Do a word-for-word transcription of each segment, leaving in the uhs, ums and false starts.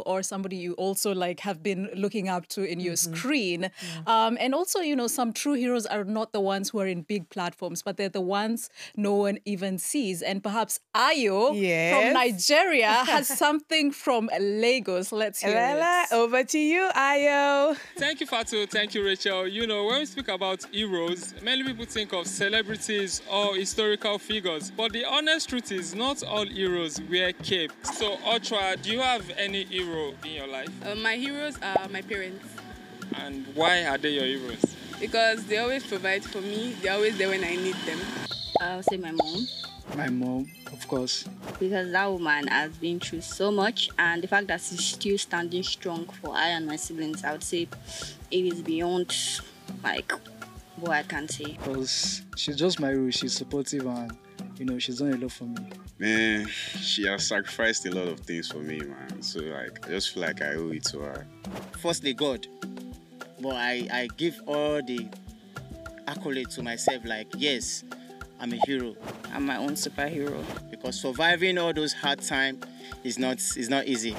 or somebody you also like have been looking up to in your Mm-hmm. screen. Yeah. Um, and also, you know, some true heroes are not the ones who are in big platforms, but they're the ones no one even sees. And perhaps Ayo Yes. from Nigeria has something from Lagos. Let's hear Lala, it. over to you, Ayo. Thank you, Fatu. Thank you, Rachel. You know, when we speak about heroes, many people think of celebrities or historical figures. But the honest truth is not all heroes wear cape. So, Otra, do you have any hero in your life? Uh, my heroes are my parents. And why are they your heroes? Because they always provide for me. They're always there when I need them. I'll say my mom. My mom, of course. Because that woman has been through so much, and the fact that she's still standing strong for I and my siblings, I would say it is beyond, like, what I can say. Because she's just my role. She's supportive and, you know, she's done a lot for me. Man, she has sacrificed a lot of things for me, man. So, like, I just feel like I owe it to her. Firstly, God. But I, I give all the accolades to myself, like, yes, I'm a hero. I'm my own superhero. Because surviving all those hard times is not, is not easy.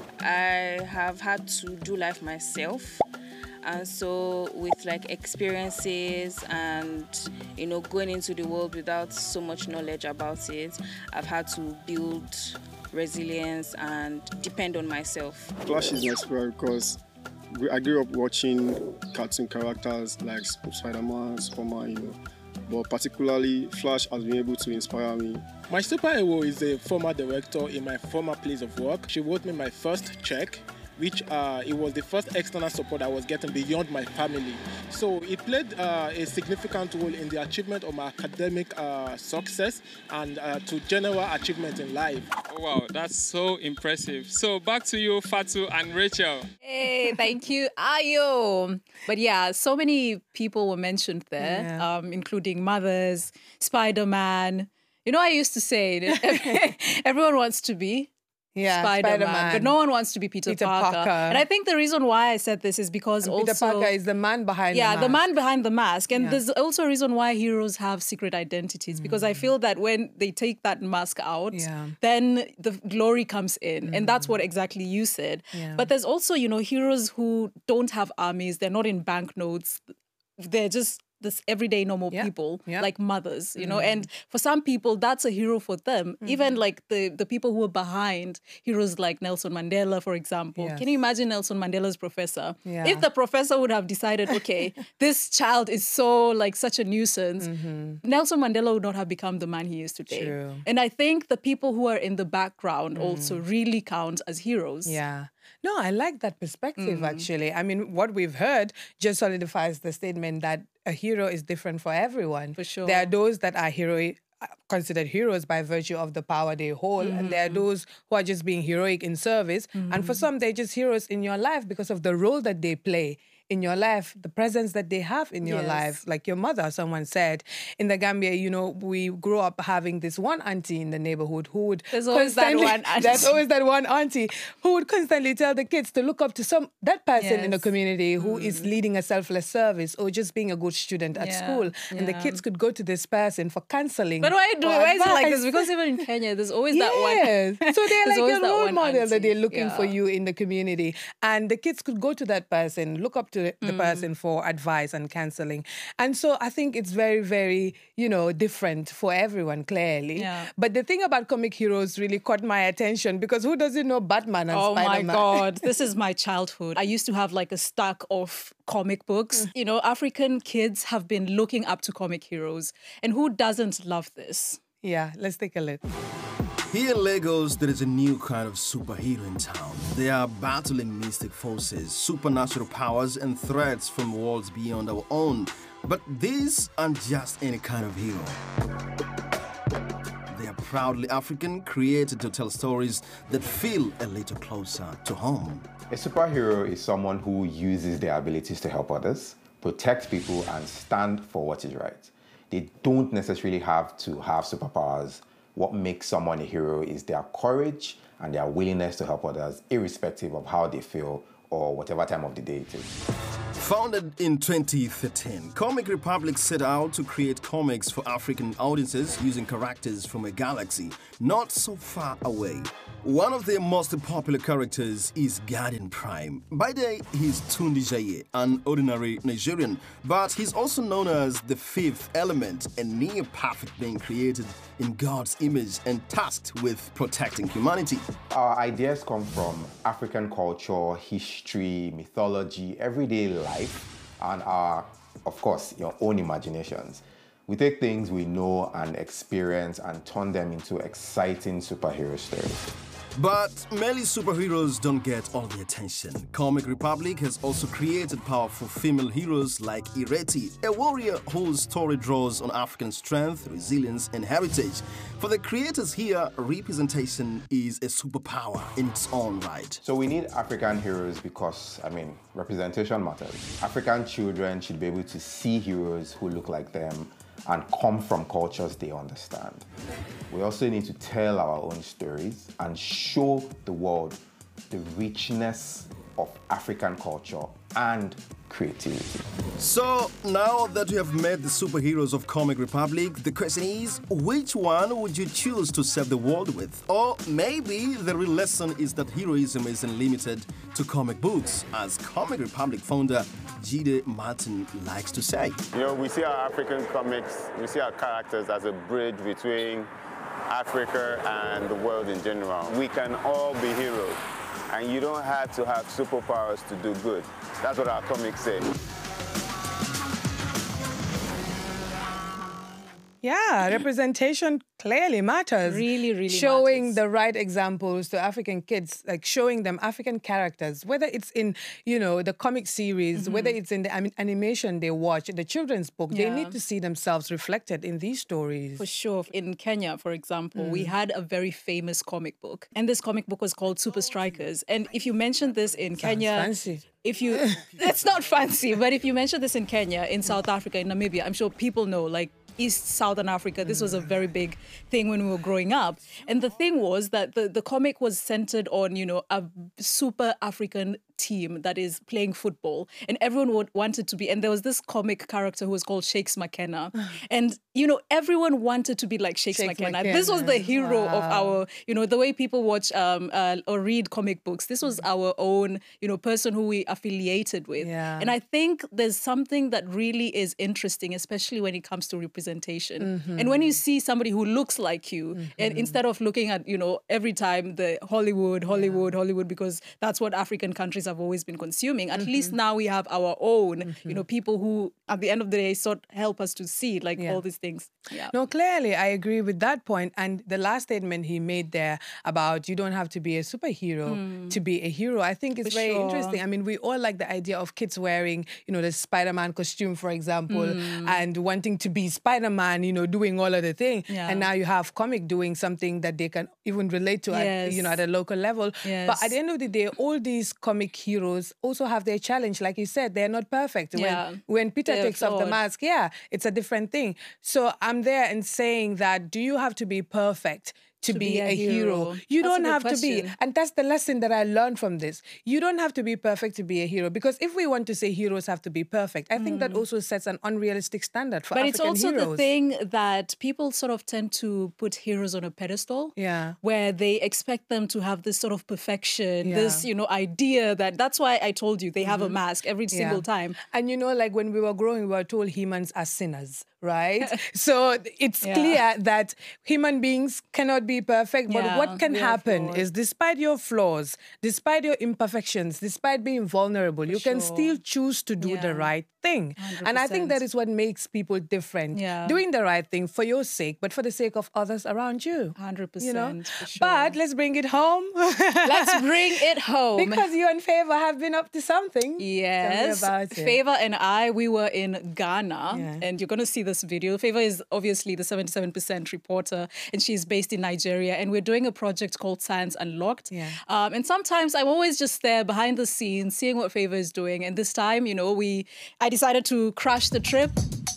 I have had to do life myself. And so with like experiences and, you know, going into the world without so much knowledge about it, I've had to build resilience and depend on myself. Flash is my spirit because I grew up watching cartoon characters like Spider-Man, Superman, you know. But particularly, Flash has been able to inspire me. My superhero is a former director in my former place of work. She wrote me my first check, which uh, it was the first external support I was getting beyond my family. So it played uh, a significant role in the achievement of my academic uh, success and uh, to general achievement in life. Oh, wow, that's so impressive. So back to you, Fatu and Rachel. Hey, thank you, Ayo. But yeah, so many people were mentioned there, Yeah. um, including mothers, Spider-Man. You know, I used to say, everyone wants to be Yeah, Spider-Man, Spider-Man. but no one wants to be Peter, Peter Parker. Parker. And I think the reason why I said this is because And also... Peter Parker is the man behind yeah, the the, mask. man behind the mask. And Yeah. there's also a reason why heroes have secret identities, because I feel that when they take that mask out, Yeah. then the glory comes in. And that's what exactly you said. Yeah. But there's also, you know, heroes who don't have armies. They're not in banknotes. They're just this everyday normal Yeah. people, Yeah. like mothers, you know. And for some people, that's a hero for them. Even like the, the people who are behind heroes like Nelson Mandela, for example. Yes. Can you imagine Nelson Mandela's professor? Yeah. If the professor would have decided, okay, this child is so like such a nuisance, Nelson Mandela would not have become the man he is today. True. And I think the people who are in the background also really count as heroes. Yeah. No, I like that perspective, Mm. actually. I mean, what we've heard just solidifies the statement that a hero is different for everyone. For sure. There are those that are heroic, considered heroes by virtue of the power they hold, and there are those who are just being heroic in service. And for some, they're just heroes in your life because of the role that they play in your life, the presence that they have in your Yes. life. Like your mother, someone said, in the Gambia, you know, we grew up having this one auntie in the neighborhood who would There's always that constantly- one auntie. There's always that one auntie who would constantly tell the kids to look up to some that person in the Yes. community who is leading a selfless service or just being a good student at Yeah, school. And the yeah. kids could go to this person for counseling. But why do or why is it like this? advice. Because even in Kenya, there's always Yes. that one. So they're there's like always a that role one model that auntie. they're looking for Yeah. you in the community. And the kids could go to that person, look up to the Mm. person for advice and counseling. And so I think it's very, very, you know, different for everyone, clearly. Yeah. But the thing about comic heroes really caught my attention because who doesn't know Batman and Oh Spider-Man? my God, this is my childhood. I used to have like a stack of comic books. You know, African kids have been looking up to comic heroes. And who doesn't love this? Yeah, let's take a look. Here in Lagos, there is a new kind of superhero in town. They are battling mystic forces, supernatural powers, and threats from worlds beyond our own. But these aren't just any kind of hero. They are proudly African, created to tell stories that feel a little closer to home. A superhero is someone who uses their abilities to help others, protect people, and stand for what is right. They don't necessarily have to have superpowers. What makes someone a hero is their courage and their willingness to help others, irrespective of how they feel or whatever time of the day it is. Founded in twenty thirteen, Comic Republic set out to create comics for African audiences using characters from a galaxy not so far away. One of their most popular characters is Guardian Prime. By day, he's Tunde Jaye, an ordinary Nigerian, but he's also known as the fifth element, a near-perfect being created in God's image and tasked with protecting humanity. Our ideas come from African culture, history, mythology, everyday life, and our, of course, your own imaginations. We take things we know and experience and turn them into exciting superhero stories. But merely superheroes don't get all the attention. Comic Republic has also created powerful female heroes like Ireti, a warrior whose story draws on African strength, resilience, and heritage. For the creators here, representation is a superpower in its own right. So we need African heroes because, I mean, representation matters. African children should be able to see heroes who look like them and come from cultures they understand. We also need to tell our own stories and show the world the richness of African culture and creativity. So, now that we have met the superheroes of Comic Republic, the question is, which one would you choose to serve the world with? Or maybe the real lesson is that heroism isn't limited to comic books, as Comic Republic founder Jide Martin likes to say. You know, we see our African comics, we see our characters as a bridge between Africa and the world in general. We can all be heroes, and you don't have to have superpowers to do good. That's what our comics say. Yeah, representation clearly matters. Really, really Showing matters. the right examples to African kids, like showing them African characters, whether it's in, you know, the comic series, Mm-hmm. whether it's in the anim- animation they watch, the children's book, Yeah. they need to see themselves reflected in these stories. For sure. In Kenya, for example, we Mm. had a very famous comic book. And this comic book was called Super Strikers. And if you mention this in Kenya... fancy. If you... It's not fancy, but if you mention this in Kenya, in South Africa, in Namibia, I'm sure people know, like, East Southern Africa, this was a very big thing when we were growing up. And the thing was that the, the comic was centered on, you know, a super African team that is playing football. And everyone would, wanted to be, and there was this comic character who was called Shakes McKenna. And, you know, everyone wanted to be like Shakes, Shakes McKenna. McKenna. This was the hero of Wow. our, you know, the way people watch um, uh, or read comic books. This was our own, you know, person who we affiliated with. Yeah. And I think there's something that really is interesting, especially when it comes to representation. Mhm. And when you see somebody who looks like you, and instead of looking at, you know, every time the Hollywood, Hollywood, Hollywood, because that's what African countries have always been consuming, at least now we have our own, you know, people who at the end of the day sort help us to see like Yeah. all these things. Yeah. No, clearly, I agree with that point. And the last statement he made there about you don't have to be a superhero Mm. to be a hero, I think is For very sure. interesting. I mean, we all like the idea of kids wearing, you know, the Spider-Man costume, for example, Mm. and wanting to be Spider-Man, you know, doing all of the thing. Yeah. And now you have comic doing something that they can even relate to, at, you know, at a local level. But Yes. at the end of the day, all these comic heroes also have their challenge. Like you said, they're not perfect. Yeah. When, when Peter They're takes off the flawed. mask, yeah, it's a different thing. So I'm there and saying that, do you have to be perfect to, be, a hero? You That's a don't good have to be. question. And that's the lesson that I learned from this. You don't have to be perfect to be a hero. Because if we want to say heroes have to be perfect, I think that also sets an unrealistic standard for But African it's also heroes. the thing that people sort of tend to put heroes on a pedestal. Yeah. Where they expect them to have this sort of perfection, Yeah. this, you know, idea that that's why I told you they have a mask every Yeah. single time. And you know, like when we were growing, we were told humans are sinners, right? so it's Yeah. clear that human beings cannot be perfect. But Yeah, what can we are happen flawed. is despite your flaws, despite your imperfections, despite being vulnerable, you can sure. still choose to do the Yeah. right thing. And I think that one hundred percent. is what makes people different. Yeah. Doing the right thing for your sake, but for the sake of others around you. one hundred percent. You know? for sure. But let's bring it home. Let's bring it home. Because you and Favor have been up to something. Yes, Tell me about it. Favor and I, we were in Ghana, Yeah. and you're going to see this video. Favor is obviously the seventy-seven percent reporter, and she's based in Nigeria, and we're doing a project called Science Unlocked. Yeah. Um, and sometimes I'm always just there behind the scenes, seeing what Favor is doing. And this time, you know, we I decided to crash the trip.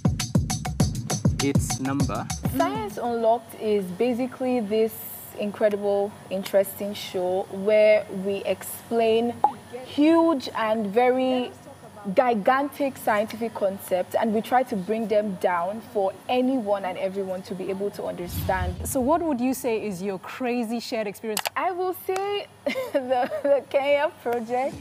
Its number. Science Unlocked is basically this incredible, interesting show where we explain huge and very gigantic scientific concepts, and we try to bring them down for anyone and everyone to be able to understand. So what would you say is your crazy shared experience? I will say the, the Kenya project.